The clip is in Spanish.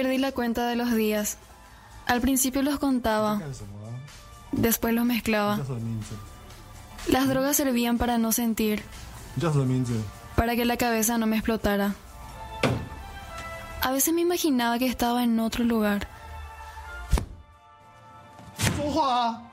Perdí la cuenta de los días. Al principio los contaba, después los mezclaba. Las drogas servían para no sentir, para que la cabeza no me explotara. A veces me imaginaba que estaba en otro lugar. 说话啊！